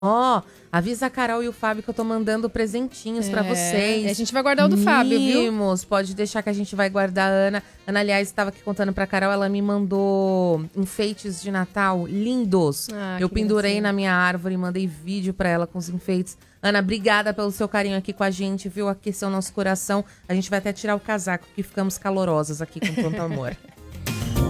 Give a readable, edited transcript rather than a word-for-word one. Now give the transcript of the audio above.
Ó, avisa a Carol e o Fábio que eu tô mandando presentinhos pra vocês. A gente vai guardar o do Fábio, viu? Mimos, pode deixar que a gente vai guardar a Ana. Ana, aliás, estava aqui contando pra Carol, ela me mandou enfeites de Natal lindos. Eu pendurei na minha árvore e mandei vídeo pra ela com os enfeites. Ana, obrigada pelo seu carinho aqui com a gente, viu? Aqueceu o nosso coração. A gente vai até tirar o casaco, que ficamos calorosas aqui com tanto amor.